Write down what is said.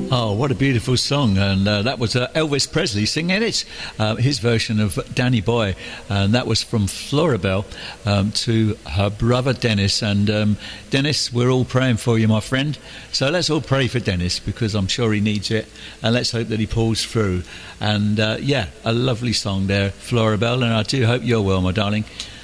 Oh, what a beautiful song. And that was Elvis Presley singing it, his version of Danny Boy. And that was from Floribel to her brother Dennis. And Dennis, we're all praying for you, my friend. So let's all pray for Dennis, because I'm sure he needs it. And let's hope that he pulls through. And yeah, a lovely song there, Floribel. And I do hope you're well, my darling.